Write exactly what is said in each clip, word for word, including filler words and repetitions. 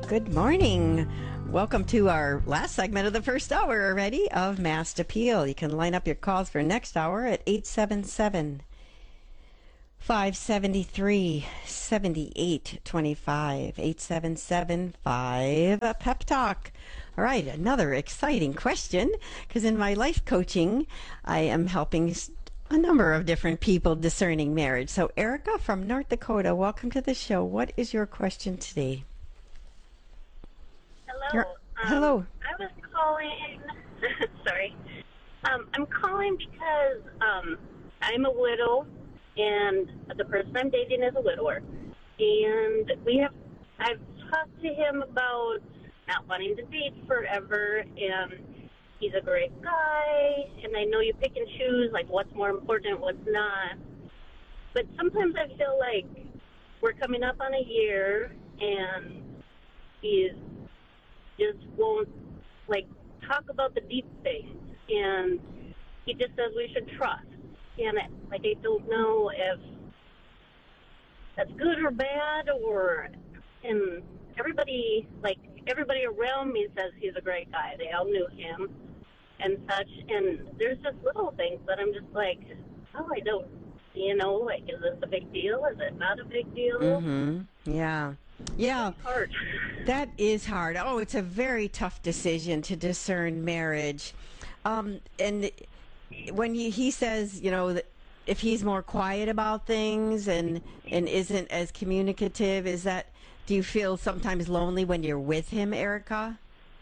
Good morning. Welcome to our last segment of the first hour already of Mast Appeal. You can line up your calls for next hour at eight seven seven, five seven three, seven eight two five. eight seven seven, five Pep Talk. All right, another exciting question, because in my life coaching, I am helping a number of different people discerning marriage. So Erica from North Dakota, welcome to the show. What is your question today? Hello. Um, Hello. I was calling. Sorry. Um, I'm calling because um, I'm a widow, and the person I'm dating is a widower. And we have. I've talked to him about not wanting to date forever, and he's a great guy. And I know you pick and choose, like what's more important, what's not. But sometimes I feel like we're coming up on a year, and he's just won't, like, talk about the deep things. And he just says we should trust. And, it, like, I don't know if that's good or bad, or, and everybody, like, everybody around me says he's a great guy. They all knew him and such. And there's just little things that I'm just like, oh, I don't, you know, like, is this a big deal? Is it not a big deal? Mm-hmm. Yeah. Yeah. It's hard. That is hard. Oh, it's a very tough decision to discern marriage. Um, and when he, he says, you know, that if he's more quiet about things and, and isn't as communicative, is that, do you feel sometimes lonely when you're with him, Erica?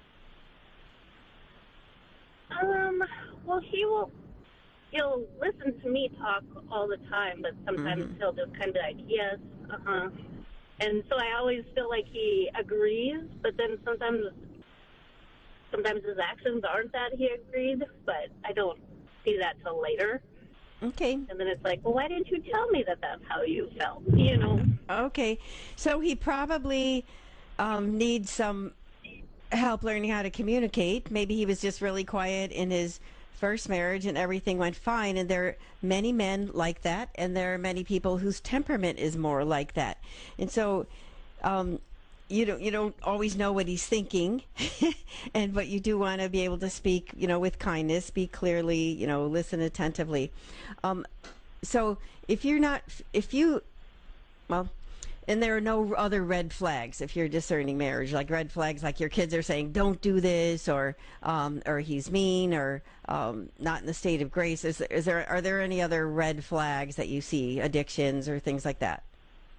Um, well, he will, he'll listen to me talk all the time, but sometimes mm-hmm. he'll just kind of like, yes, uh-huh. And so I always feel like he agrees, but then sometimes sometimes his actions aren't that he agreed, but I don't see that till later. Okay. And then it's like, well, why didn't you tell me that that's how you felt, you know? Okay. So he probably um, needs some help learning how to communicate. Maybe he was just really quiet in his first marriage and everything went fine, and there are many men like that, and there are many people whose temperament is more like that. And so um, you don't you don't always know what he's thinking, and but you do want to be able to speak, you know, with kindness, speak clearly, you know, listen attentively. Um, so if you're not, if you, well, and there are no other red flags if you're discerning marriage, like red flags like your kids are saying, don't do this, or um, or he's mean, or um, not in the state of grace. Is there, is there, are there any other red flags that you see, addictions or things like that?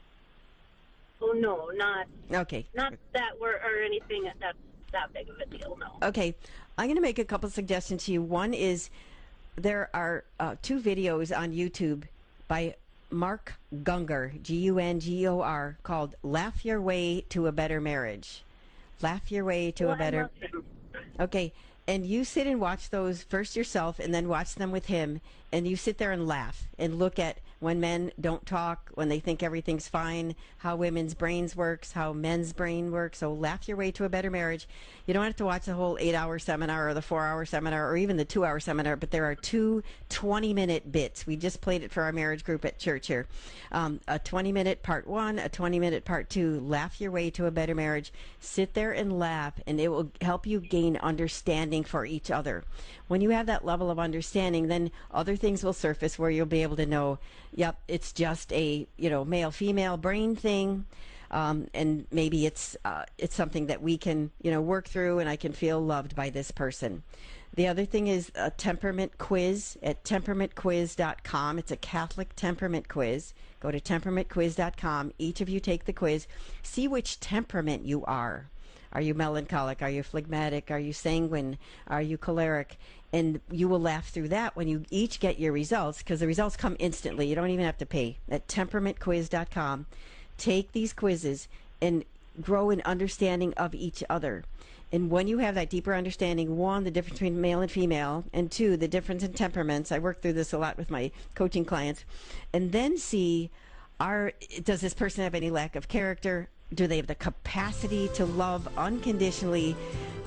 Oh, no, not, okay. not that we're, or anything that's that big of a deal, no. Okay. I'm going to make a couple suggestions to you. One is there are uh, two videos on YouTube by Mark Gungor, G U N G O R, called Laugh Your Way to a Better Marriage. Laugh Your Way to well, a Better... Okay, and you sit and watch those first yourself and then watch them with him, and you sit there and laugh and look at when men don't talk, when they think everything's fine, how women's brains works, how men's brain works. So laugh your way to a better marriage. You don't have to watch the whole eight-hour seminar or the four-hour seminar or even the two-hour seminar, but there are two twenty-minute bits. We just played it for our marriage group at church here. Um, a twenty-minute part one, a twenty-minute part two. Laugh your way to a better marriage. Sit there and laugh, and it will help you gain understanding for each other. When you have that level of understanding, then other things will surface where you'll be able to know, yep, it's just a, you know, male-female brain thing, um, and maybe it's uh, it's something that we can, you know, work through, and I can feel loved by this person. The other thing is a temperament quiz at temperament quiz dot com. It's a Catholic temperament quiz. Go to temperament quiz dot com. Each of you take the quiz. See which temperament you are. Are you melancholic? Are you phlegmatic? Are you sanguine? Are you choleric? And you will laugh through that when you each get your results, because the results come instantly. You don't even have to pay. At temperament quiz dot com. Take these quizzes and grow an understanding of each other. And when you have that deeper understanding, one, the difference between male and female, and two, the difference in temperaments. I work through this a lot with my coaching clients. And then see, are does this person have any lack of character? Do they have the capacity to love unconditionally?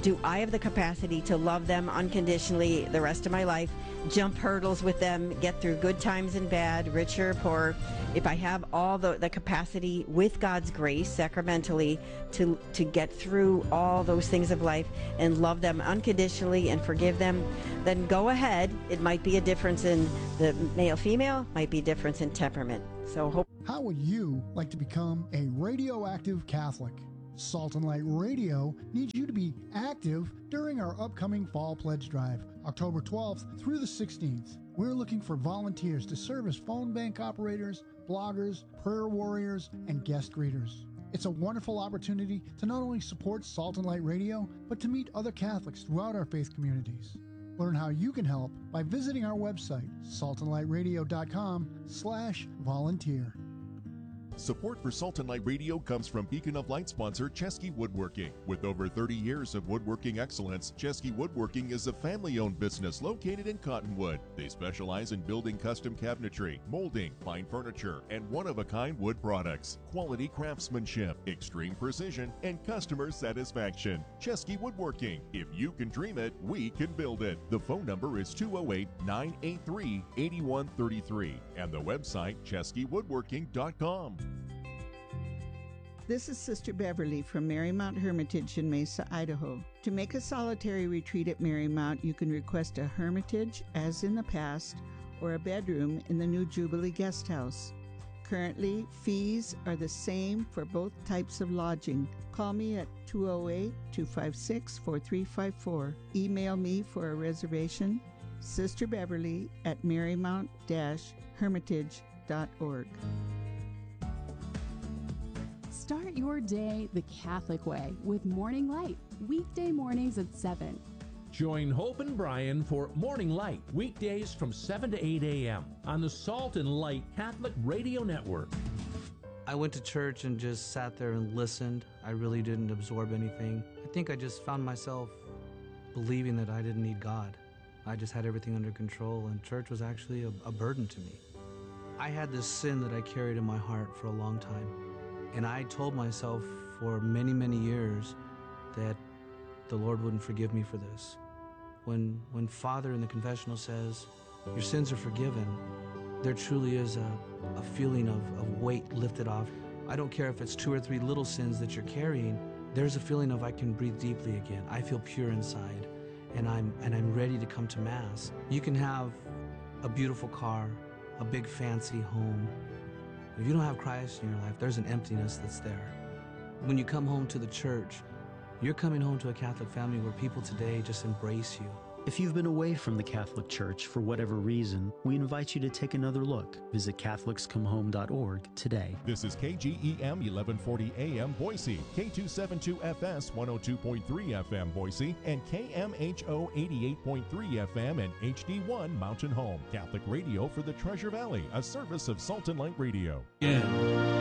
Do I have the capacity to love them unconditionally the rest of my life, jump hurdles with them, get through good times and bad, rich or poor? If I have all the, the capacity with God's grace, sacramentally, to, to get through all those things of life and love them unconditionally and forgive them, then go ahead. It might be a difference in the male-female, might be a difference in temperament. So hope. How would you like to become a radioactive Catholic? Salt and Light Radio needs you to be active during our upcoming Fall Pledge Drive, October twelfth through the sixteenth. We're looking for volunteers to serve as phone bank operators, bloggers, prayer warriors, and guest readers. It's a wonderful opportunity to not only support Salt and Light Radio, but to meet other Catholics throughout our faith communities. Learn how you can help by visiting our website, salt and light radio dot com slash volunteer. Support for Salt and Light Radio comes from Beacon of Light sponsor Chesky Woodworking. With over thirty years of woodworking excellence, Chesky Woodworking is a family-owned business located in Cottonwood. They specialize in building custom cabinetry, molding, fine furniture, and one-of-a-kind wood products. Quality craftsmanship, extreme precision, and customer satisfaction. Chesky Woodworking. If you can dream it, we can build it. The phone number is two oh eight, nine eight three, eight one three three and the website chesky woodworking dot com. This is Sister Beverly from Marymount Hermitage in Mesa, Idaho. To make a solitary retreat at Marymount, you can request a hermitage, as in the past, or a bedroom in the new Jubilee Guest House. Currently, fees are the same for both types of lodging. Call me at two oh eight, two five six, four three five four. Email me for a reservation, Sister Beverly at marymount dash hermitage dot org. Start your day the Catholic way with Morning Light, weekday mornings at seven. Join Hope and Brian for Morning Light, weekdays from seven to eight a.m. on the Salt and Light Catholic Radio Network. I went to church and just sat there and listened. I really didn't absorb anything. I think I just found myself believing that I didn't need God. I just had everything under control, and church was actually a, a burden to me. I had this sin that I carried in my heart for a long time. And I told myself for many, many years that the Lord wouldn't forgive me for this. When, when Father in the confessional says, your sins are forgiven, there truly is a, a feeling of, of weight lifted off. I don't care if it's two or three little sins that you're carrying, there's a feeling of I can breathe deeply again. I feel pure inside, and I'm, and I'm ready to come to Mass. You can have a beautiful car, a big fancy home. If you don't have Christ in your life, there's an emptiness that's there. When you come home to the church, you're coming home to a Catholic family where people today just embrace you. If you've been away from the Catholic Church for whatever reason, we invite you to take another look. Visit catholics come home dot org today. This is K G E M eleven forty A M Boise, K two seventy-two F S one oh two point three F M Boise, and K M H O eighty-eight point three F M and H D one Mountain Home. Catholic radio for the Treasure Valley, a service of Salt and Light Radio. Yeah.